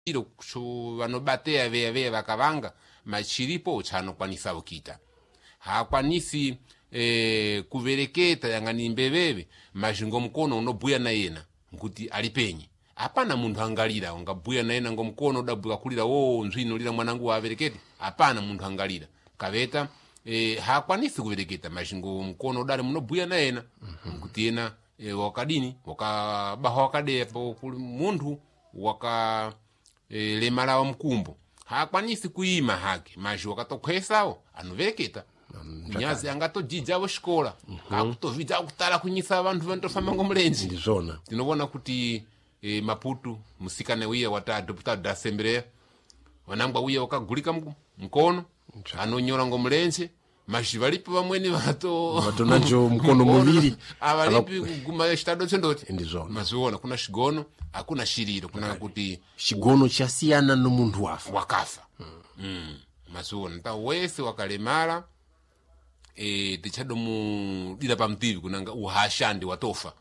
iro vanobateya veya vakavanga machiripo chanokwanisa kukita haakwanisi kuvereketa yangani mbeveve mazhingo mkono unobhuya nayena nkuti ali penye hapana munthu angalira ungabhuya nayena ngomukono udabhuya kulira nzvino lira mwanangu waverekete hapana munthu angalira kaveta haakwanisi kuvereketa mazhingo mkono udali munobhuya nayena nkuti yena wakadini wakabaha wakadeya kuli munthu lemala mkumbo haakwanisi kuima hake mazhi wakatokhwesawo anovereketa nyazi angatojijavo xikola akutovhidza akutala kunyisa vantu vanotofamba ngomulenji ndizvona tinobona kuti Maputo musikana uye wata deputado da Assembleia wanangwa uye wakagulika mkono anonyora ngomulenje mazhi valipo vamweni vatonacho mkono muviri avalipi kuguma chitado chondoti ndizvona maziona kuna xigono hakuna shiriro kuna kuti xigono chasiyana nomunthu wakafa maziona nta wese wakalemala tichadomudira pamtivi kunanga uhashandi watofa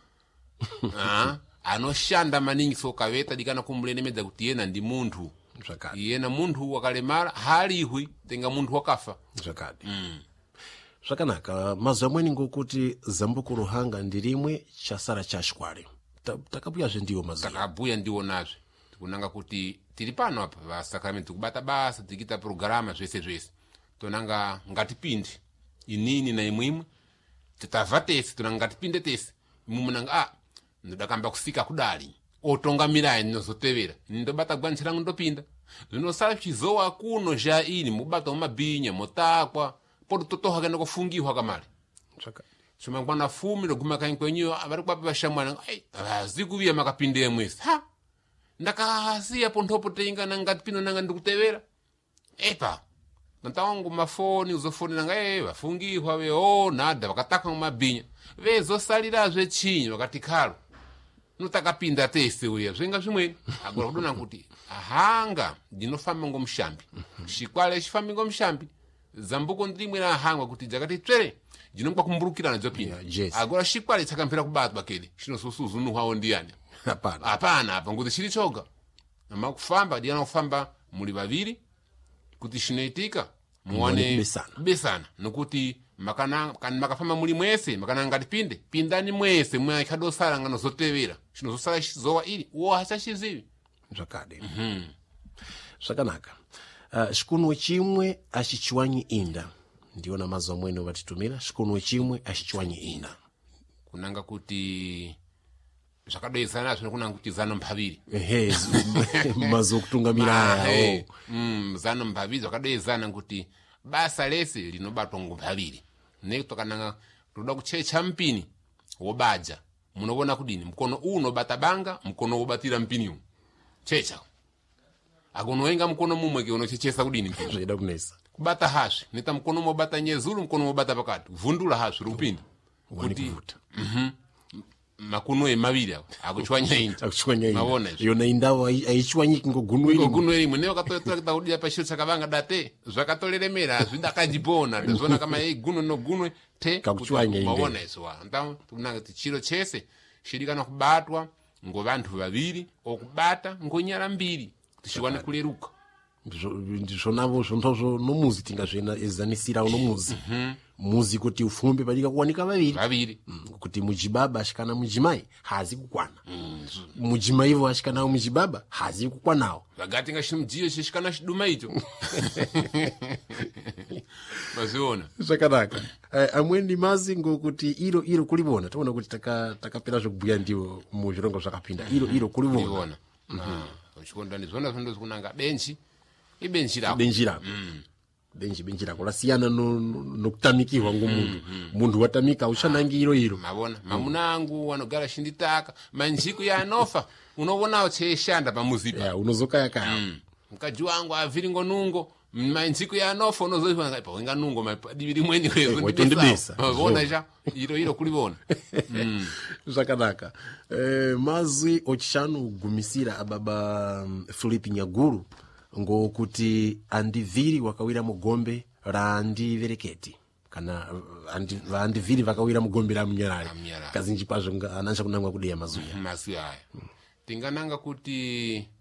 anoshanda maningi so kaveta dikana kumulenemedza kuti yena ndi munthu yena munthu wakalemala halihwi tenga munthu wakafa zvakadi zvakanaka mazwi amweni ngokuti zambuko ruhanga ndi limwe chasara cha xikwale takabuyazve ndiwo mazwi takabuya ndiwo nazve tikunanga kuti tiri pano apa vasakramenti kubata basa tikita programa zvese tonanga ngatipinde inini na imwimwe titabva tese tonanga ngatipinde tese mumunanga ndodakamba kusika kudali otongamirayi ndinozotevera ndobata gwanchi rangu ndopinda zvinosala chizowa kuno zha ini mubata mumabhinya motakwa poti totoha kenda kufungihwa kamali chomangwana fumi loguma kanyi kwenyeyo vari kupapi vashamwana vazi kuviya makapinde mwesi ndakasiya ponthopo teingana ngatipinda nanga ndikutevera epa natawangu mafoni uzofoni nanga vafungihwa nada vakatakwa mumabhinya vezosalirazve chinyi vakati khalo notakapinda tese uya zvenga zvimweni agora kudona kuti ahanga ndinofamba ngomushambi xikwale xifambi ngomushambi zambuko ndilimwe ahangwa kuti dzakati tsvere ndinongwa kumburukirana dzopinda agora xikwale tsakampira kubatwa kele xinosusuzunuhwawo ndiyani hapana apa nguti xili choga amakufamba diyana kufamba muli vaviri kuti xinoitika muwane besana nokuti makafamba muli mwese makana ngatipinde pindani mwese mwe ikhadosala ngano zotevera xinozosala xizowa ili hachaxizivi zvakade zvakanaka xikunwe chimwe axichiwanyi inda ndiona mazwi amwene vatitumira xikunwe chimwe axichiwanyi inda kunanga kuti zvakadoyezana zvinokunanga kuti zano mphaviri mazwi okutungamira zano mphaviri zvakadoyezana kuti basa lese linobatwa ngomphaviri netokananga toda kuchecha mpini wobaja munobona kudini mkono unobata banga mkono wobatira mpiniwo checha akonowenga mkono mumweke unochechesa kudini mpini zvaida kunesa kubata hasvi neta mkono mobata nyezulu mkono mobata pakati kuvhundula hasvi rupinda kuti makuno emaviri awo akuchwanya inda mavona yona indawo aichwanyiki ngogunwe rimwe nevakatotora kudira pachiro chakavanga date zvakatoleremera hazvidakajibona ndazona kama gunwe nogunwe te kakuchwanya mavona izwa nda tunanga kuti chiro chese xidikana kubatwa ngovantu vaviri okubata ngonyara mbiri kuti xiwane kuleruka ndizvonavo zvonazvo nomuzi tingazvezanisira nomuzi muzi kuti ufumbe padika kuwanika vaviri kuti mujibaba ashikana mujimai hazi kukwana mujimaivo ashikanawo mujibaba hazi kukwanawo vagati ngaximudziyo xixikana xiduma icho maziona zvakanaka amweni mazi ngokuti iro kulivona taona kuti takapera zvokubhuya ndiwo muzvirongo zvakapinda iro kulivona uchikondani zvona zvondozikunanga benchi benchi rako lasiyana nokutamikirwa ngomunhu munhu watamika auchanangi iro mavona mamuna angu wanogara xinditaka manjiku yaanofa unovonawo cheshanda pamuzipa unozokayakaya mukadzi wangu avhiri ngonungo manjiku yaanofa unozoiva pawenga nungo divi rimweni wetondibesa mavona xa iro kulivona zvakanaka mazwi ochishanu gumisira ababa Philippe Nyaguru ngokuti andivhiri wakawira mugombe randivereketi kana vandivhiri vakawira mugombe ramunyarari kazinji kwazvo anacha kunangwa kudeya mazwi aya tingananga kuti